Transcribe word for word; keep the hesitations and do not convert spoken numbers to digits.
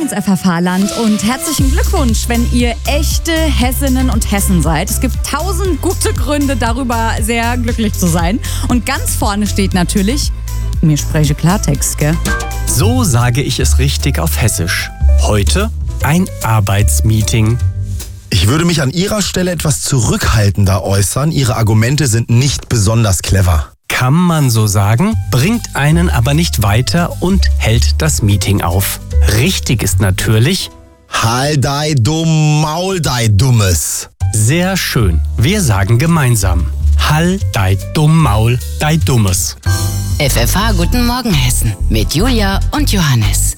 ins F F H-Land und herzlichen Glückwunsch, wenn ihr echte Hessinnen und Hessen seid. Es gibt tausend gute Gründe, darüber sehr glücklich zu sein. Und ganz vorne steht natürlich, mir spreche Klartext, gell? So sage ich es richtig auf Hessisch. Heute ein Arbeitsmeeting. Ich würde mich an Ihrer Stelle etwas zurückhaltender äußern. Ihre Argumente sind nicht besonders clever. Kann man so sagen, bringt einen aber nicht weiter und hält das Meeting auf. Richtig ist natürlich: Halt dei dumm Maul, dei Dummes. Sehr schön. Wir sagen gemeinsam: Hall dei dumm Maul, dei Dummes. F F H Guten Morgen Hessen mit Julia und Johannes.